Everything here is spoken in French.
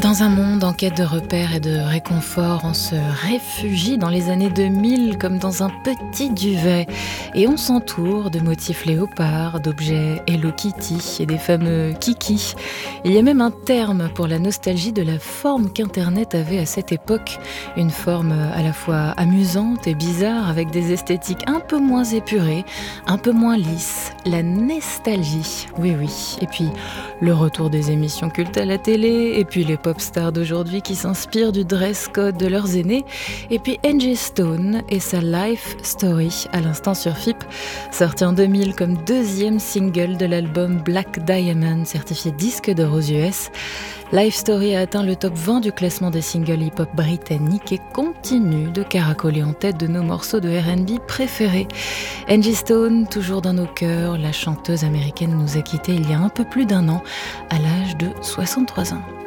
Dans un monde en quête de repères et de réconfort, on se réfugie dans les années 2000 comme dans un petit duvet et on s'entoure de motifs léopards, d'objets Hello Kitty et des fameux kiki. Il y a même un terme pour la nostalgie de la forme qu'Internet avait à cette époque, une forme à la fois amusante et bizarre avec des esthétiques un peu moins épurées, un peu moins lisses, la nostalgie. Oui, oui. Et puis le retour des émissions cultes à la télé, et puis les pop stars d'aujourd'hui qui s'inspirent du dress code de leurs aînés, et puis Angie Stone et sa Life Story à l'instant sur FIP, sorti en 2000 comme deuxième single de l'album Black Diamond, certifié disque d'or aux US. Life Story a atteint le top 20 du classement des singles hip-hop britanniques et continue de caracoler en tête de nos morceaux de R&B préférés. Angie Stone, toujours dans nos cœurs, la chanteuse américaine nous a quittés il y a un peu plus d'1 an, à l'âge de 63 ans.